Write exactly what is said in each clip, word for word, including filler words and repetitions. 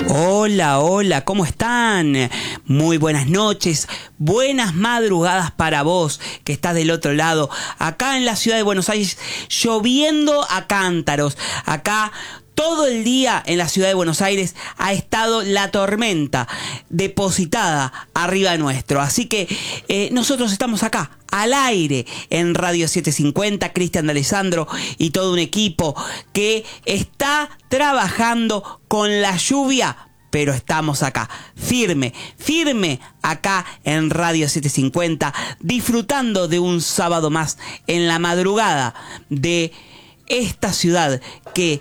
Hola, hola, ¿cómo están? Muy buenas noches, buenas madrugadas para vos que estás del otro lado, acá en la ciudad de Buenos Aires, lloviendo a cántaros. Acá todo el día en la ciudad de Buenos Aires ha estado la tormenta depositada arriba nuestro. Así que eh, nosotros estamos acá, al aire, en Radio setecientos cincuenta, Cristian de Alessandro y todo un equipo que está trabajando con la lluvia, pero estamos acá, firme, firme acá en Radio setecientos cincuenta, disfrutando de un sábado más en la madrugada de esta ciudad que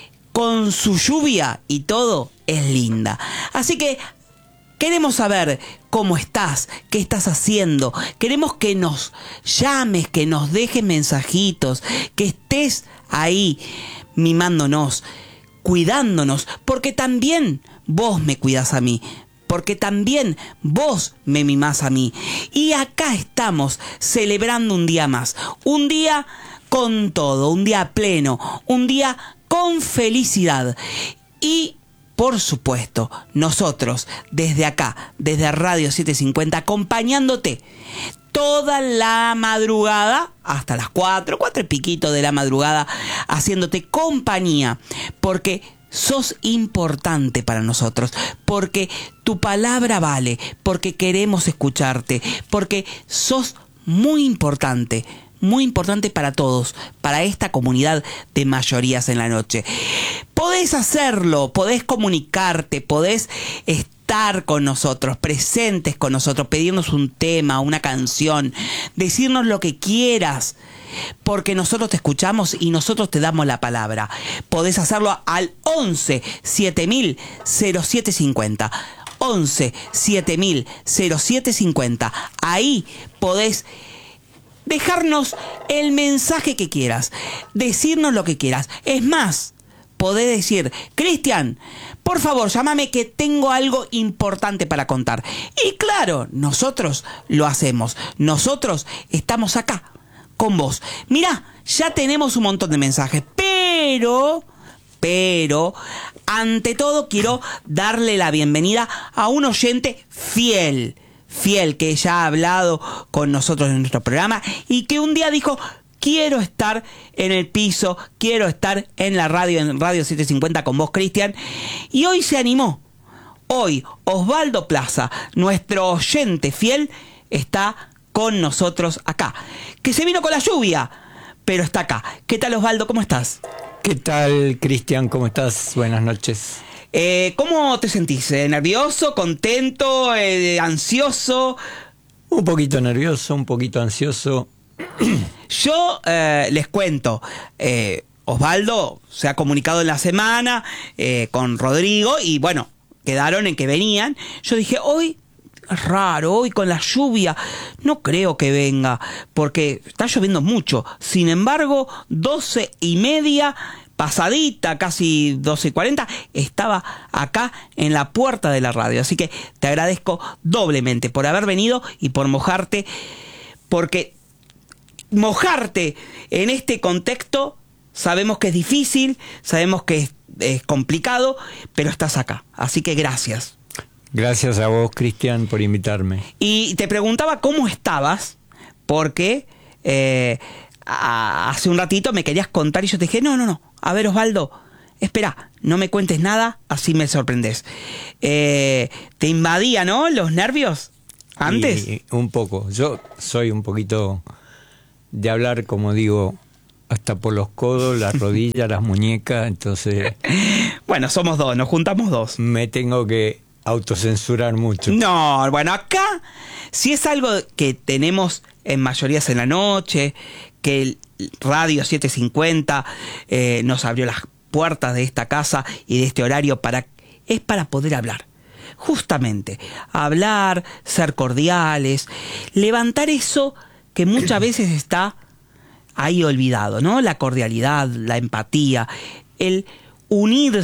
con su lluvia y todo es linda. Así que queremos saber cómo estás, qué estás haciendo. Queremos que nos llames, que nos dejes mensajitos, que estés ahí mimándonos, cuidándonos, porque también vos me cuidás a mí, porque también vos me mimás a mí. Y acá estamos celebrando un día más, un día con todo, un día pleno, un día con felicidad. Y por supuesto, nosotros desde acá, desde Radio setecientos cincuenta, acompañándote toda la madrugada, hasta las cuatro, cuatro y piquito de la madrugada, haciéndote compañía, porque sos importante para nosotros, porque tu palabra vale, porque queremos escucharte, porque sos muy importante, muy importante para todos, para esta comunidad de mayorías en la noche. Podés hacerlo, podés comunicarte, podés estar con nosotros, presentes con nosotros, pedirnos un tema, una canción, decirnos lo que quieras, porque nosotros te escuchamos y nosotros te damos la palabra. Podés hacerlo al once siete mil cero siete cincuenta. once siete mil cero siete cincuenta. Ahí podés dejarnos el mensaje que quieras, decirnos lo que quieras. Es más, podés decir: Cristian, por favor, llámame que tengo algo importante para contar. Y claro, nosotros lo hacemos. Nosotros estamos acá con vos. Mirá, ya tenemos un montón de mensajes, pero, pero, ante todo quiero darle la bienvenida a un oyente fiel, fiel, que ya ha hablado con nosotros en nuestro programa y que un día dijo: quiero estar en el piso, quiero estar en la radio, en Radio setecientos cincuenta con vos, Cristian. Y hoy se animó. Hoy Osvaldo Plaza, nuestro oyente fiel, está con nosotros acá. Que se vino con la lluvia, pero está acá. ¿Qué tal, Osvaldo? ¿Cómo estás? ¿Qué tal, Cristian? ¿Cómo estás? Buenas noches. Eh, ¿Cómo te sentís? ¿Eh, ¿Nervioso? ¿Contento? Eh, ¿Ansioso? Un poquito nervioso, un poquito ansioso. Yo eh, les cuento, eh, Osvaldo se ha comunicado en la semana eh, con Rodrigo y bueno, quedaron en que venían. Yo dije, hoy es raro, hoy con la lluvia no creo que venga, porque está lloviendo mucho. Sin embargo, doce y media, pasadita, casi doce y cuarenta, estaba acá en la puerta de la radio. Así que te agradezco doblemente por haber venido y por mojarte, porque mojarte en este contexto sabemos que es difícil, sabemos que es, es complicado, pero estás acá. Así que gracias. Gracias a vos, Cristian, por invitarme. Y te preguntaba cómo estabas, porque eh, a, hace un ratito me querías contar y yo te dije, no, no, no, a ver, Osvaldo, espera, no me cuentes nada, así me sorprendes. Eh, ¿Te invadía, no, los nervios antes? Y, un poco. Yo soy un poquito de hablar, como digo, hasta por los codos, las rodillas, las muñecas, entonces... Bueno, somos dos, nos juntamos dos. Me tengo que autocensurar mucho. No, bueno, acá, si es algo que tenemos en mayorías en la noche, que el Radio setecientos cincuenta eh, nos abrió las puertas de esta casa y de este horario, para es para poder hablar. Justamente, hablar, ser cordiales, levantar eso que muchas veces está ahí olvidado, ¿no? La cordialidad, la empatía, el unirse